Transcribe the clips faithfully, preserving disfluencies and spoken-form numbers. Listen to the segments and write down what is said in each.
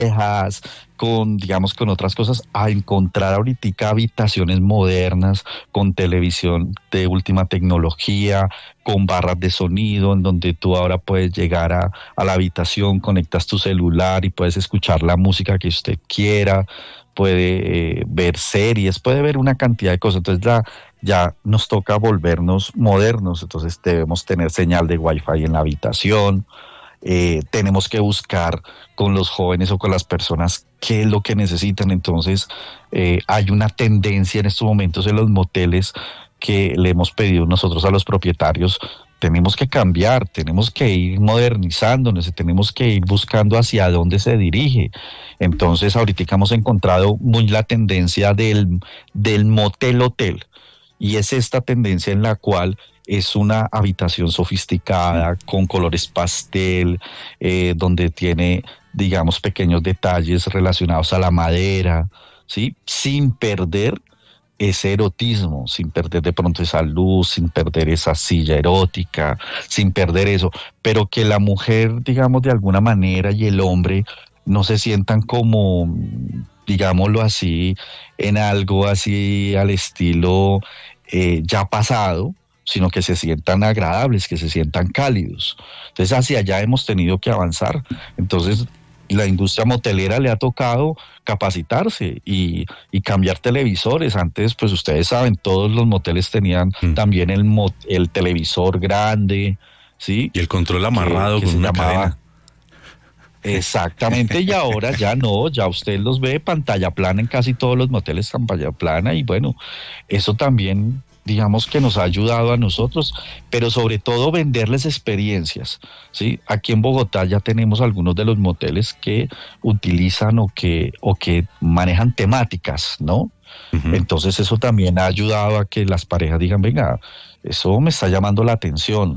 viejas, con, digamos, con otras cosas, a encontrar ahorita habitaciones modernas, con televisión de última tecnología, con barras de sonido, en donde tú ahora puedes llegar a, a la habitación, conectas tu celular y puedes escuchar la música que usted quiera, puede eh, ver series, puede ver una cantidad de cosas. Entonces ya, ya nos toca volvernos modernos, entonces debemos tener señal de Wi-Fi en la habitación. Eh, tenemos que buscar con los jóvenes o con las personas qué es lo que necesitan. Entonces eh, hay una tendencia en estos momentos en los moteles que le hemos pedido nosotros a los propietarios. Tenemos que cambiar, tenemos que ir modernizándonos, tenemos que ir buscando hacia dónde se dirige. Entonces ahorita hemos encontrado muy la tendencia del, del motel hotel, y es esta tendencia en la cual es una habitación sofisticada, con colores pastel, eh, donde tiene, digamos, pequeños detalles relacionados a la madera, ¿sí? Sin perder ese erotismo, sin perder de pronto esa luz, sin perder esa silla erótica, sin perder eso, pero que la mujer, digamos, de alguna manera y el hombre no se sientan como, digámoslo así, en algo así al estilo eh, ya pasado, sino que se sientan agradables, que se sientan cálidos. Entonces hacia allá hemos tenido que avanzar. Entonces la industria motelera le ha tocado capacitarse y, y cambiar televisores. Antes, pues ustedes saben, todos los moteles tenían mm. también el, mo- el televisor grande, ¿sí? Y el control amarrado que, que con una llamaba, cadena. Exactamente, y ahora ya no, ya usted los ve pantalla plana en casi todos los moteles, pantalla plana, y bueno, eso también, digamos que nos ha ayudado a nosotros, pero sobre todo venderles experiencias, ¿sí? Aquí en Bogotá ya tenemos algunos de los moteles que utilizan o que, o que manejan temáticas, ¿no? Uh-huh. Entonces eso también ha ayudado a que las parejas digan, venga, eso me está llamando la atención,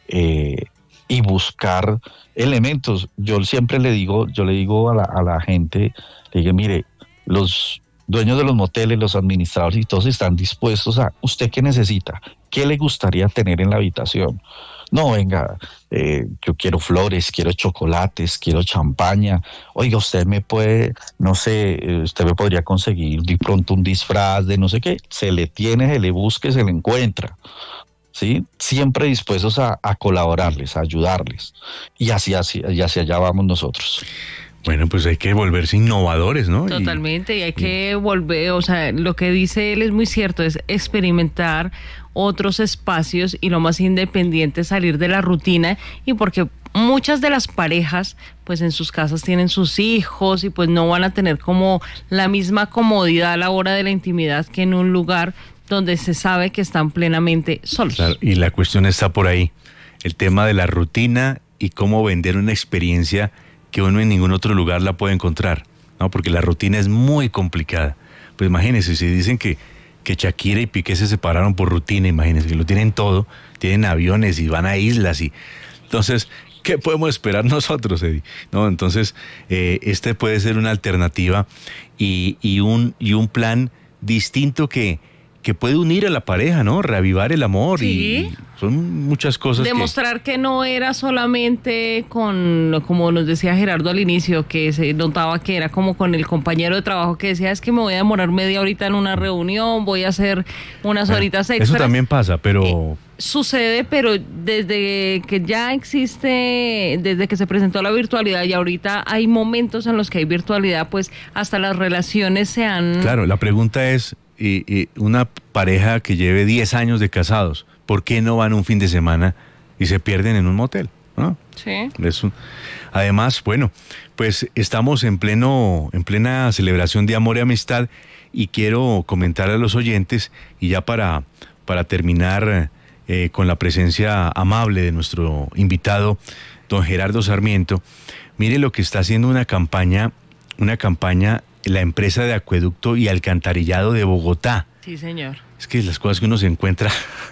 eh, y buscar elementos. Yo siempre le digo, yo le digo a la, a la gente, le digo, mire, los dueños de los moteles, los administradores y todos están dispuestos a, ¿usted qué necesita? ¿Qué le gustaría tener en la habitación? No, venga, eh, yo quiero flores, quiero chocolates, quiero champaña. Oiga, usted me puede, no sé, usted me podría conseguir de pronto un disfraz de no sé qué. Se le tiene, se le busque, se le encuentra. ¿Sí? Siempre dispuestos a, a colaborarles, a ayudarles. Y así, así, y hacia allá vamos nosotros. Bueno, pues hay que volverse innovadores, ¿no? Totalmente, y, y hay que volver, o sea, lo que dice él es muy cierto, es experimentar otros espacios y lo más independiente, salir de la rutina, y porque muchas de las parejas, pues en sus casas tienen sus hijos y pues no van a tener como la misma comodidad a la hora de la intimidad que en un lugar donde se sabe que están plenamente solos. Claro, y la cuestión está por ahí, el tema de la rutina y cómo vender una experiencia que uno en ningún otro lugar la puede encontrar, ¿no? Porque la rutina es muy complicada. Pues imagínense, si dicen que, que Shakira y Piqué se separaron por rutina, imagínense que lo tienen todo, tienen aviones y van a islas y... Entonces, ¿qué podemos esperar nosotros, Eddie? No, entonces, eh, este puede ser una alternativa y, y, un, y un plan distinto que... que puede unir a la pareja, ¿no? Reavivar el amor. Sí. Y son muchas cosas. Demostrar que... que no era solamente con, como nos decía Gerardo al inicio, que se notaba que era como con el compañero de trabajo que decía, es que me voy a demorar media horita en una reunión, voy a hacer unas bueno, horitas extras. Eso también pasa, pero... Eh, sucede, pero desde que ya existe, desde que se presentó la virtualidad y ahorita hay momentos en los que hay virtualidad, pues hasta las relaciones se han... Claro, la pregunta es... Y, y una pareja que lleve diez años de casados, ¿por qué no van un fin de semana y se pierden en un motel? ¿No? Sí. Es un... Además, bueno, pues estamos en pleno, en plena celebración de amor y amistad y quiero comentar a los oyentes y ya para, para terminar eh, con la presencia amable de nuestro invitado, don Gerardo Sarmiento, mire lo que está haciendo una campaña, una campaña la empresa de acueducto y alcantarillado de Bogotá. Sí, señor. Es que las cosas que uno se encuentra.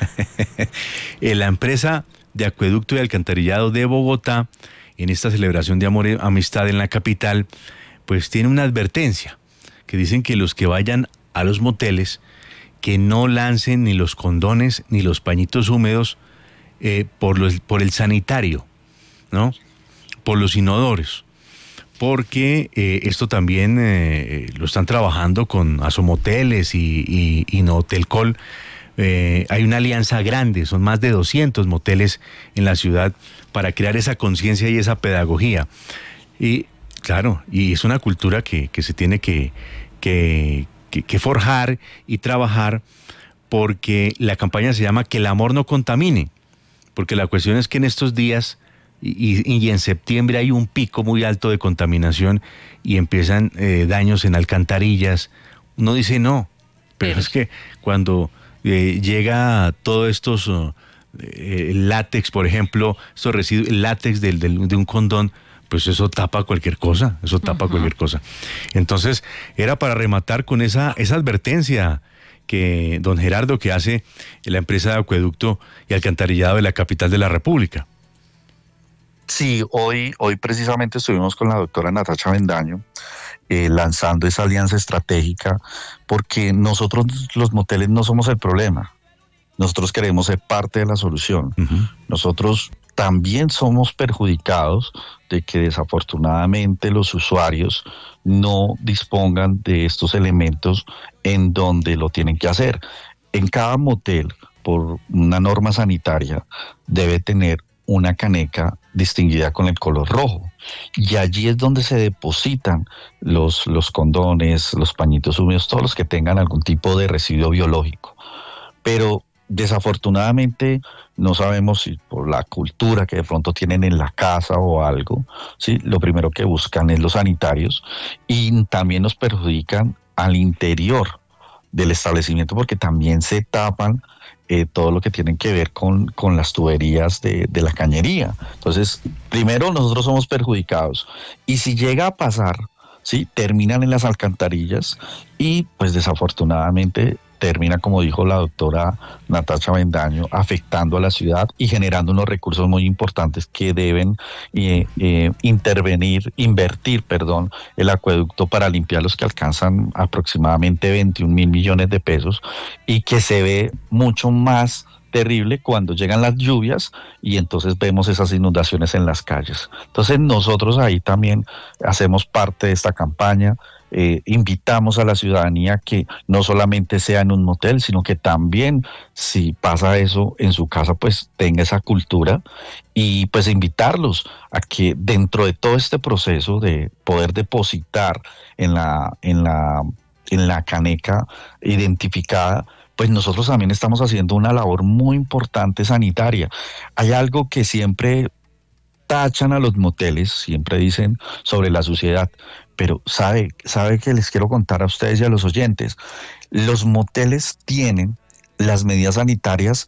La empresa de acueducto y alcantarillado de Bogotá, en esta celebración de amor y amistad en la capital, pues tiene una advertencia, que dicen que los que vayan a los moteles, que no lancen ni los condones ni los pañitos húmedos eh, por, los, por el sanitario, ¿no? Por los inodoros. porque eh, esto también eh, lo están trabajando con Asomoteles y, y, y Notelcol. Eh, hay una alianza grande, son más de doscientos moteles en la ciudad para crear esa conciencia y esa pedagogía. Y claro, y es una cultura que, que se tiene que, que, que, que forjar y trabajar, porque la campaña se llama Que el amor no contamine, porque la cuestión es que en estos días y, y en septiembre hay un pico muy alto de contaminación y empiezan eh, daños en alcantarillas. Uno dice no, pero, pero es que cuando eh, llega todos estos uh, eh, látex, por ejemplo, estos residuos, el látex del, del, de un condón, pues eso tapa cualquier cosa, eso tapa uh-huh. cualquier cosa. Entonces, era para rematar con esa, esa advertencia que don Gerardo, que hace la empresa de acueducto y alcantarillado de la capital de la República. Sí, hoy, hoy precisamente estuvimos con la doctora Natacha Bendaño eh, lanzando esa alianza estratégica, porque nosotros los moteles no somos el problema, nosotros queremos ser parte de la solución. Uh-huh. Nosotros también somos perjudicados de que desafortunadamente los usuarios no dispongan de estos elementos en donde lo tienen que hacer. En cada motel, por una norma sanitaria, debe tener una caneca distinguida con el color rojo, y allí es donde se depositan los, los condones, los pañitos húmedos, todos los que tengan algún tipo de residuo biológico. Pero desafortunadamente no sabemos si por la cultura que de pronto tienen en la casa o algo, ¿sí? Lo primero que buscan es los sanitarios, y también nos perjudican al interior del establecimiento, porque también se tapan eh, todo lo que tienen que ver con, con las tuberías de, de la cañería. Entonces, primero nosotros somos perjudicados, y si llega a pasar, ¿sí? Terminan en las alcantarillas, y pues desafortunadamente termina, como dijo la doctora Natacha Bendaño, afectando a la ciudad y generando unos recursos muy importantes que deben eh, eh, intervenir, invertir, perdón, el acueducto para limpiarlos, que alcanzan aproximadamente veintiún mil millones de pesos, y que se ve mucho más terrible cuando llegan las lluvias y entonces vemos esas inundaciones en las calles. Entonces nosotros ahí también hacemos parte de esta campaña. Eh, invitamos a la ciudadanía que no solamente sea en un motel, sino que también, si pasa eso en su casa, pues tenga esa cultura, y pues invitarlos a que dentro de todo este proceso de poder depositar en la, en la, en la caneca identificada, pues nosotros también estamos haciendo una labor muy importante sanitaria. Hay algo que siempre tachan a los moteles, siempre dicen sobre la suciedad, pero sabe, sabe que les quiero contar a ustedes y a los oyentes, los moteles tienen las medidas sanitarias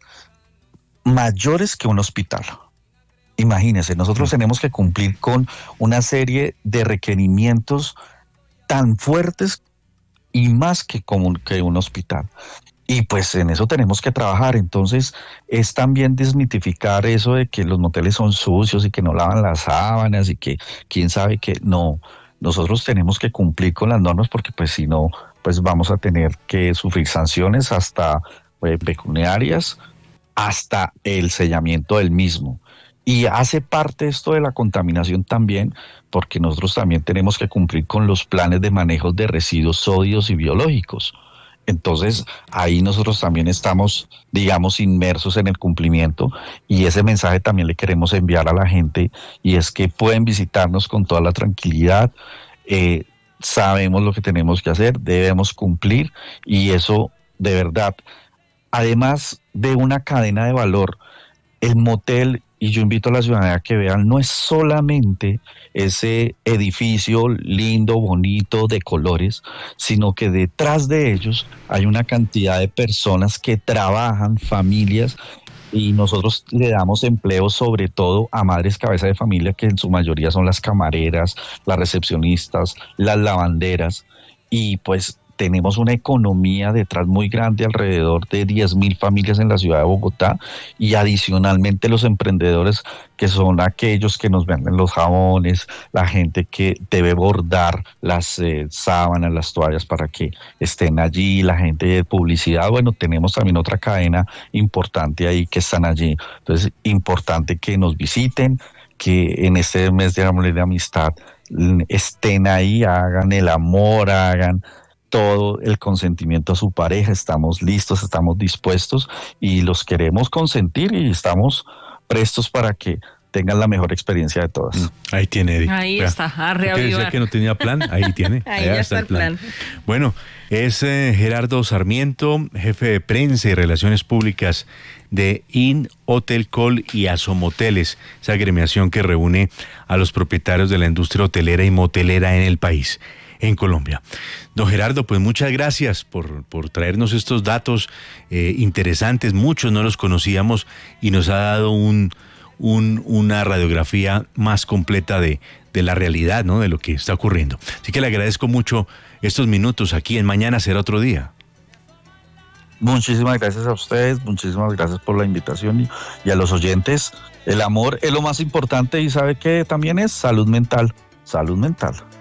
mayores que un hospital. Imagínense, nosotros tenemos que cumplir con una serie de requerimientos tan fuertes y más que, como, que un hospital. Y pues en eso tenemos que trabajar. Entonces es también desmitificar eso de que los moteles son sucios y que no lavan las sábanas y que quién sabe que no. Nosotros tenemos que cumplir con las normas, porque pues si no, pues vamos a tener que sufrir sanciones hasta eh, pecuniarias, hasta el sellamiento del mismo. Y hace parte esto de la contaminación también, porque nosotros también tenemos que cumplir con los planes de manejo de residuos sólidos y biológicos. Entonces, ahí nosotros también estamos, digamos, inmersos en el cumplimiento, y ese mensaje también le queremos enviar a la gente, y es que pueden visitarnos con toda la tranquilidad. Eh, sabemos lo que tenemos que hacer, debemos cumplir, y eso de verdad, además de una cadena de valor, el motel, y yo invito a la ciudadanía a que vean, no es solamente ese edificio lindo, bonito, de colores, sino que detrás de ellos hay una cantidad de personas que trabajan, familias, y nosotros le damos empleo sobre todo a madres cabeza de familia, que en su mayoría son las camareras, las recepcionistas, las lavanderas, y pues tenemos una economía detrás muy grande, alrededor de diez mil familias en la ciudad de Bogotá, y adicionalmente los emprendedores, que son aquellos que nos venden los jabones, la gente que debe bordar las eh, sábanas, las toallas para que estén allí, la gente de publicidad. Bueno, tenemos también otra cadena importante ahí que están allí. Entonces, importante que nos visiten, que en este mes de amor y de amistad estén ahí, hagan el amor, hagan todo el consentimiento a su pareja, estamos listos, estamos dispuestos y los queremos consentir y estamos prestos para que tengan la mejor experiencia de todas. Ahí tiene, Eddie. Ahí Vea, está, a usted decía reavivar. que no tenía plan, ahí tiene. Ahí ya está el plan. Bueno, es eh, Gerardo Sarmiento, jefe de prensa y relaciones públicas de In Hotel Call y Asomoteles, esa agremiación que reúne a los propietarios de la industria hotelera y motelera en el país, en Colombia. Don Gerardo, pues muchas gracias por, por traernos estos datos eh, interesantes, muchos no los conocíamos y nos ha dado un, un, una radiografía más completa de, de la realidad, ¿no? De lo que está ocurriendo. Así que le agradezco mucho estos minutos aquí en Mañana Será Otro Día. Muchísimas gracias a ustedes, muchísimas gracias por la invitación y, y a los oyentes. El amor es lo más importante y sabe que también es salud mental, salud mental.